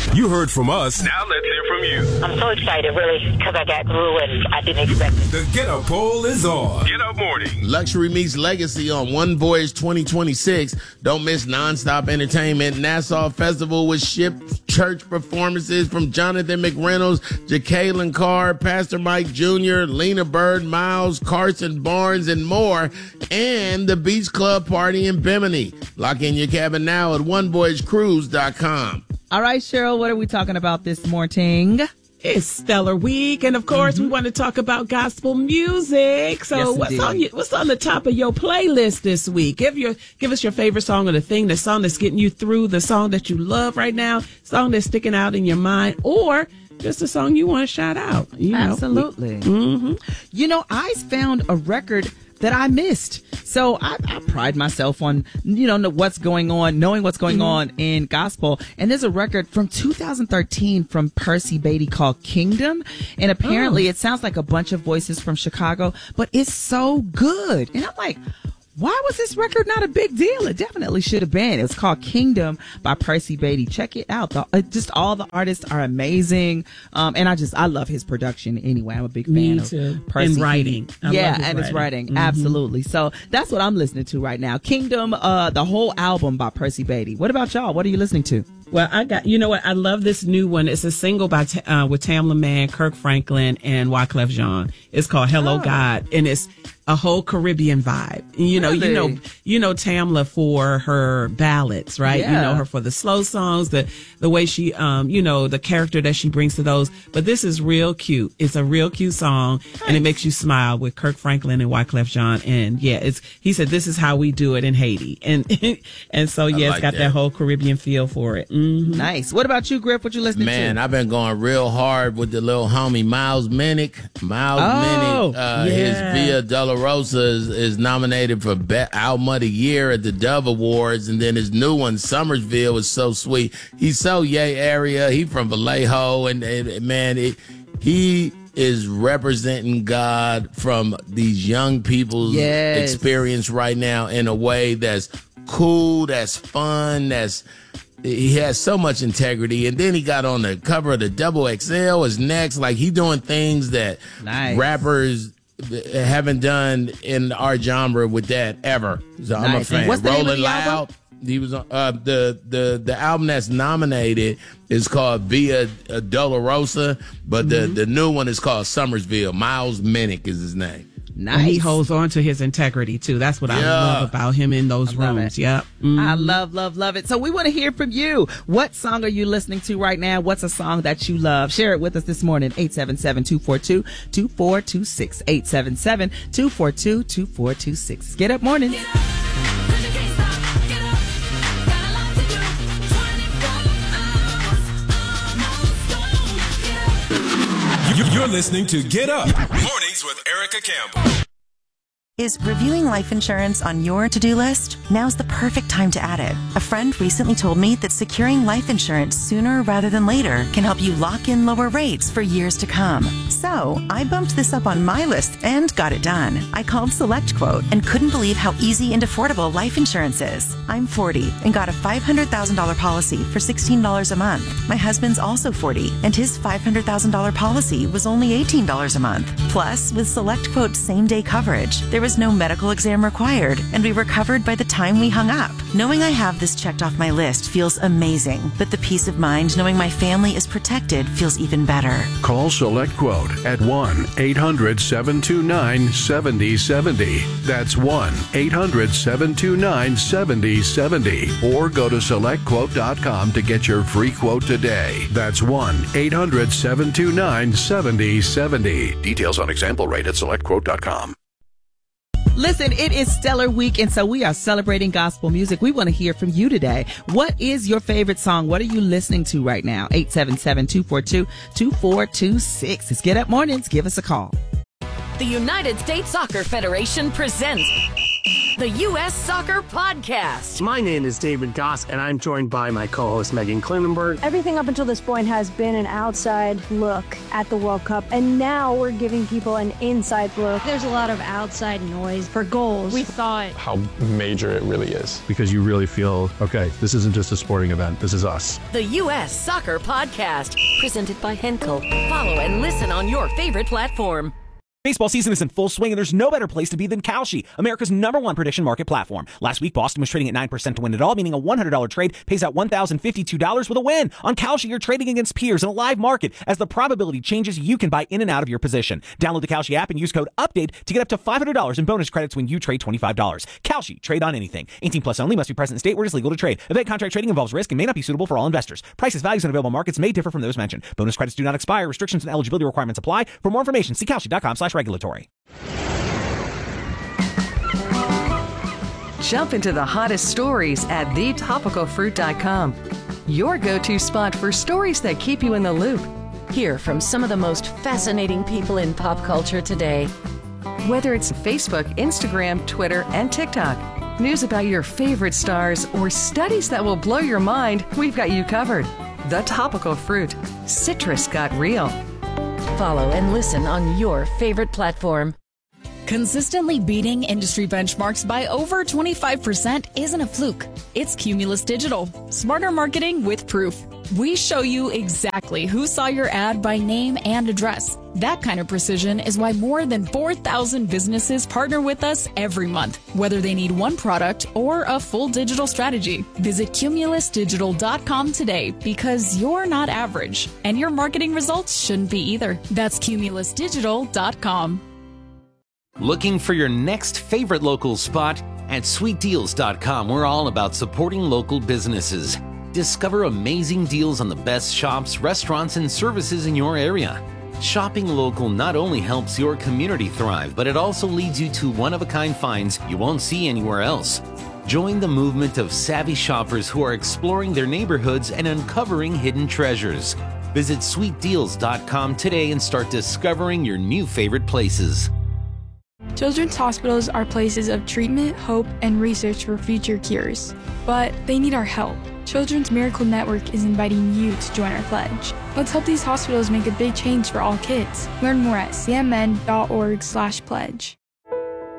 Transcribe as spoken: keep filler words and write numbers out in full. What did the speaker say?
You heard from us. Now let's hear from you. I'm so excited, really, because I got through and I didn't expect it. The Get Up poll is on. Get Up Morning. Luxury meets Legacy on One Voyage twenty twenty-six. Don't miss nonstop entertainment. Nassau Festival with ship church performances from Jonathan McReynolds, Jacqueline Carr, Pastor Mike Junior, Lena Bird, Miles, Carson Barnes, and more. And the Beach Club Party in Bimini. Lock in your cabin now at one voyage cruise dot com. All right, Cheryl, what are we talking about this morning? It's Stellar Week, and of course, mm-hmm. we want to talk about gospel music. So, yes, what's on your, what's on the top of your playlist this week? Give your give us your favorite song or the thing, the song that's getting you through, the song that you love right now, song that's sticking out in your mind, or just a song you want to shout out. You know? Absolutely. Mm-hmm. You know, I found a record that I missed. So I, I pride myself on, you know, what's going on, knowing what's going mm-hmm. on in gospel. And there's a record from two thousand thirteen from Percy Beatty called Kingdom. And apparently oh. it sounds like a bunch of voices from Chicago, but it's so good. And I'm like, why was this record not a big deal? It definitely should have been. It was called Kingdom by Percy Beatty. Check it out. The, uh, just all the artists are amazing. Um, and I just, I love his production anyway. I'm a big fan Me of too. Percy. And writing. I yeah, love his and writing. his writing. Mm-hmm. Absolutely. So that's what I'm listening to right now. Kingdom, uh, the whole album by Percy Beatty. What about y'all? What are you listening to? Well, I got, you know what? I love this new one. It's a single by, uh, with Tamla Mann, Kirk Franklin, and Wyclef Jean. It's called Hello oh. God. And it's a whole Caribbean vibe. You know, really? you know, you know Tamla for her ballads, right? Yeah. You know her for the slow songs, the, the way she, um, you know, the character that she brings to those. But this is real cute. It's a real cute song, nice. And it makes you smile with Kirk Franklin and Wyclef Jean. And yeah, it's, he said, this is how we do it in Haiti. And, and so, yeah, like it's got that. that whole Caribbean feel for it. Mm-hmm. Nice. What about you, Griff? What you listening Man, to? Man, I've been going real hard with the little homie Miles Minnick. Miles Oh, Minnick, uh, yeah. his Via Dolorosa is, is nominated for Be- Album of the Year at the Dove Awards, and then his new one, Summersville, is so sweet. He's so yay area. He from Vallejo, and, and man, it, he is representing God from these young people's Yes. experience right now in a way that's cool, that's fun, that's he has so much integrity. And then he got on the cover of the Double X L is next. Like, he doing things that Nice. rappers haven't done in our genre with that ever. So I'm a Nice. fan. What's the name of Rolling the album? Loud. He was on uh, the the the album that's nominated is called Via Dolorosa, but Mm-hmm. the the new one is called Summersville. Miles Minnick is his name. Nice. And he holds on to his integrity too. That's what I Yeah. love about him in those I love rooms. it. Yep. Mm. I love, love, love it. So we want to hear from you. What song are you listening to right now? What's a song that you love? Share it with us this morning. eight seven seven, two four two, two four two six. eight seven seven, two four two, two four two six. Get up morning. You're listening to Get Up Mornings with Erica Campbell. Is reviewing life insurance on your to-do list? Now's the perfect time to add it. A friend recently told me that securing life insurance sooner rather than later can help you lock in lower rates for years to come. So I bumped this up on my list and got it done. I called SelectQuote and couldn't believe how easy and affordable life insurance is. I'm forty and got a five hundred thousand dollars policy for sixteen dollars a month. My husband's also forty and his five hundred thousand dollars policy was only eighteen dollars a month. Plus, with SelectQuote's same-day coverage, there was no medical exam required, and we were covered by the time we hung up. Knowing I have this checked off my list feels amazing, but the peace of mind knowing my family is protected feels even better. Call SelectQuote at one eight hundred, seven two nine, seven zero seven zero. That's one eight hundred, seven two nine, seven zero seven zero. Or go to select quote dot com to get your free quote today. That's one eight hundred, seven two nine, seven zero seven zero. Details on example rate at select quote dot com. Listen, it is Stellar Week, and so we are celebrating gospel music. We want to hear from you today. What is your favorite song? What are you listening to right now? eight seven seven, two four two, two four two six. It's Get Up Mornings. Give us a call. The United States Soccer Federation presents the U S Soccer Podcast. My name is David Goss, and I'm joined by my co-host Megan Klinenberg. Everything up until this point has been an outside look at the World Cup, and now we're giving people an inside look. There's a lot of outside noise for goals. We thought how major it really is. Because you really feel, okay, this isn't just a sporting event, this is us. The U S Soccer Podcast, presented by Henkel. Follow and listen on your favorite platform. Baseball season is in full swing, and there's no better place to be than Kalshi, America's number one prediction market platform. Last week, Boston was trading at nine percent to win it all, meaning a one hundred dollars trade pays out one thousand fifty-two dollars with a win. On Kalshi, you're trading against peers in a live market. As the probability changes, you can buy in and out of your position. Download the Kalshi app and use code UPDATE to get up to five hundred dollars in bonus credits when you trade twenty-five dollars. Kalshi, trade on anything. eighteen plus only, must be present in state where it is legal to trade. Event contract trading involves risk and may not be suitable for all investors. Prices, values, and available markets may differ from those mentioned. Bonus credits do not expire. Restrictions and eligibility requirements apply. For more information, see kalshi.com slash regulatory. Jump into the hottest stories at the topical fruit dot com. Your go-to spot for stories that keep you in the loop. Hear from some of the most fascinating people in pop culture today. Whether it's Facebook, Instagram, Twitter, and TikTok, news about your favorite stars, or studies that will blow your mind, we've got you covered. The Topical Fruit. Citrus got real. Follow and listen on your favorite platform. Consistently beating industry benchmarks by over twenty-five percent isn't a fluke. It's Cumulus Digital. Smarter marketing with proof. We show you exactly who saw your ad by name and address. That kind of precision is why more than four thousand businesses partner with us every month, whether they need one product or a full digital strategy. Visit cumulus digital dot com today, because you're not average, and your marketing results shouldn't be either. That's cumulus digital dot com. Looking for your next favorite local spot? At sweet deals dot com, we're all about supporting local businesses. Discover amazing deals on the best shops, restaurants, and services in your area. Shopping local not only helps your community thrive, but it also leads you to one-of-a-kind finds you won't see anywhere else. Join the movement of savvy shoppers who are exploring their neighborhoods and uncovering hidden treasures. Visit sweet deals dot com today and start discovering your new favorite places. Children's hospitals are places of treatment, hope, and research for future cures. But they need our help. Children's Miracle Network is inviting you to join our pledge. Let's help these hospitals make a big change for all kids. Learn more at c m n dot org slash pledge.